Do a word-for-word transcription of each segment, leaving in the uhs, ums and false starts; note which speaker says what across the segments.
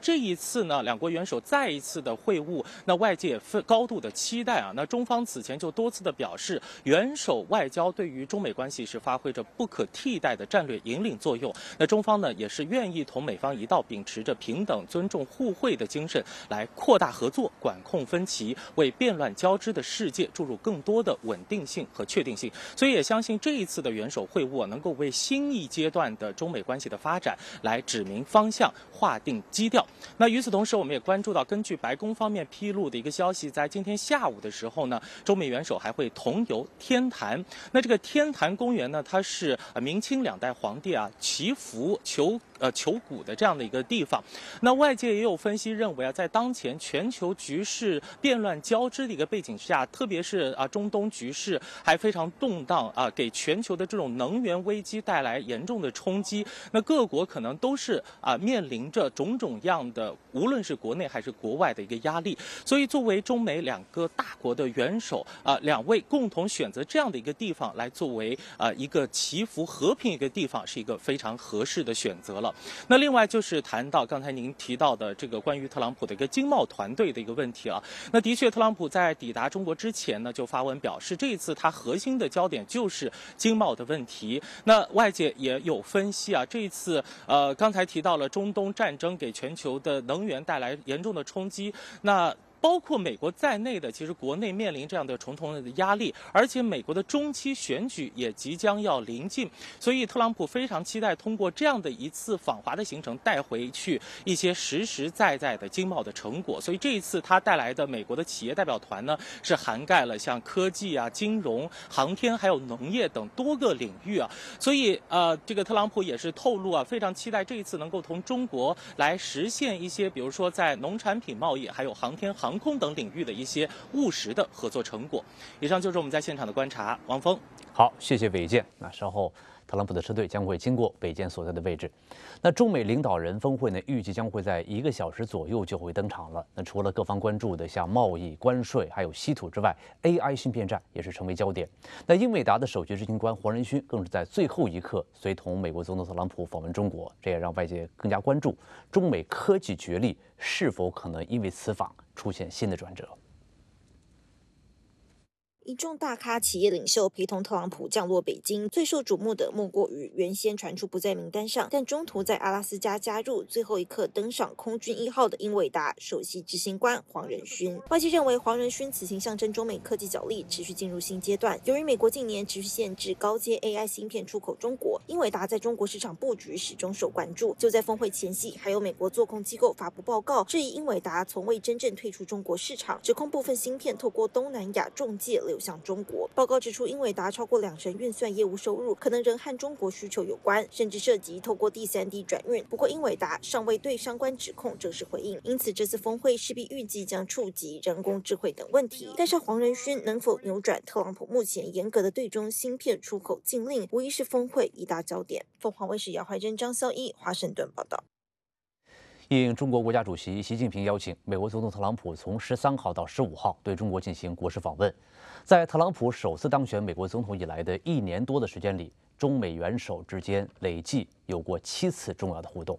Speaker 1: 这一次呢，两国元首再一次的会晤，那外界也非高度的期待啊。那中方此前就多次的表示，元首外交对于中美关系是发挥着不可替代的战略引领作用。那中方呢，也是愿意同美方一道，秉持着平等、尊重、互惠的精神，来扩大合作、管控分歧，为变乱交织的世界注入更多的稳定性和确定性。所以也相信这一次的元首会晤能够为新一阶段的中美关系的发展来指明方向、划定基调。那与此同时，我们也关注到，根据白宫方面披露的一个消息，在今天下午的时候呢，中美元首还会同游天坛。那这个天坛公园呢，它是呃明清两代皇帝啊祈福求呃求古的这样的一个地方。那外界也有分析认为啊，在当前全球局势变乱交织的一个背景下，特别是啊中东局势还非常动荡啊，给全球的这种能源危机带来严重的冲击。那各国可能都是啊面临着种种样的，无论是国内还是国外的一个压力。所以作为中美两个大国的元首啊，两位共同选择这样的一个地方来作为啊一个祈福和平一个地方，是一个非常合适的选择了。那另外就是谈到刚才您提到的这个关于特朗普的一个经贸团队的一个问题啊。那的确，特朗普在抵达中国之前呢，就发文表示，这一次他核心的焦点就是经贸的问题。那外界也有分析啊，这一次呃刚才提到了中东战争给全球的能源带来严重的冲击，那包括美国在内的，其实国内面临这样的重重的压力，而且美国的中期选举也即将要临近，所以特朗普非常期待通过这样的一次访华的行程，带回去一些实实在在的经贸的成果。所以这一次他带来的美国的企业代表团呢，是涵盖了像科技啊、金融、航天还有农业等多个领域啊。所以呃，这个特朗普也是透露啊，非常期待这一次能够同中国来实现一些，比如说在农产品贸易还有航天航航空等领域的一些务实的合作成果。以上就是我们在现场的观察。王峰，
Speaker 2: 好，谢谢伟健。那稍后特朗普的车队将会经过伟健所在的位置。那中美领导人峰会呢，预计将会在一个小时左右就会登场了。那除了各方关注的像贸易、关税还有稀土之外 ，A I 芯片战也是成为焦点。那英伟达的首席执行官黄仁勋更是在最后一刻随同美国总统特朗普访问中国，这也让外界更加关注中美科技角力是否可能因为此访出现新的转折。
Speaker 3: 一众大咖企业领袖陪同特朗普降落北京，最受瞩目的莫过于原先传出不在名单上，但中途在阿拉斯加加入，最后一刻登上空军一号的英伟达首席执行官黄仁勋。外界认为黄仁勋此行象征中美科技角力持续进入新阶段。由于美国近年持续限制高阶 A I 芯片出口中国，英伟达在中国市场布局始终受关注。就在峰会前夕，还有美国做空机构发布报告，质疑英伟达从未真正退出中国市场，指控部分芯片透过东南亚中介流向中国。报告指出，英伟达超过两成运算业务收入可能仍和中国需求有关，甚至涉及透过第三地转运。不过，英伟达尚未对相关指控正式回应，因此这次峰会势必预计将触及人工智慧等问题。但是黄仁勋能否扭转特朗普目前严格的对中芯片出口禁令，无疑是峰会一大焦点。凤凰卫视姚怀珍、张孝一华盛顿报道。
Speaker 2: 应中国国家主席习近平邀请，美国总统特朗普从十三号到十五号对中国进行国事访问。在特朗普首次当选美国总统以来的一年多的时间里，中美元首之间累计有过七次重要的互动。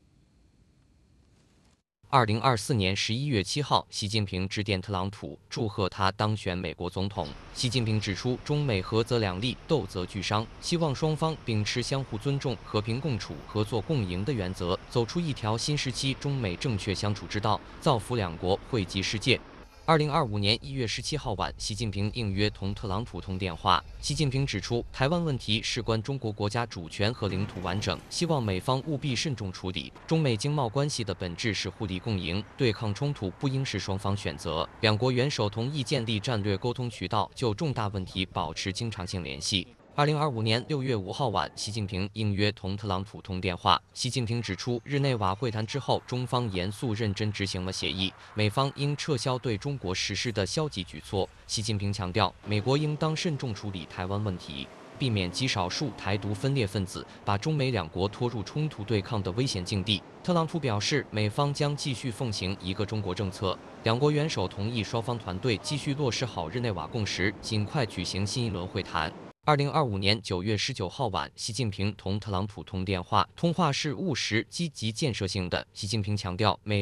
Speaker 4: 二零二四年十一月七号，习近平致电特朗普，祝贺他当选美国总统。习近平指出，中美合则两利，斗则俱伤，希望双方秉持相互尊重、和平共处、合作共赢的原则，走出一条新时期中美正确相处之道，造福两国，惠及世界。二零二五年一月十七号晚，习近平应约同特朗普通电话。习近平指出，台湾问题事关中国国家主权和领土完整，希望美方务必慎重处理。中美经贸关系的本质是互利共赢，对抗冲突不应是双方选择。两国元首同意建立战略沟通渠道，就重大问题保持经常性联系。二零二五年六月五号晚，习近平应约同特朗普通电话。习近平指出，日内瓦会谈之后，中方严肃认真执行了协议，美方应撤销对中国实施的消极举措。习近平强调，美国应当慎重处理台湾问题，避免极少数台独分裂分子把中美两国拖入冲突对抗的危险境地。特朗普表示，美方将继续奉行一个中国政策。两国元首同意双方团队继续落实好日内瓦共识，尽快举行新一轮会谈。二零二五年九月十九号晚，习近平同特朗普通电话，通话是务实、积极、建设性的。习近平强调，美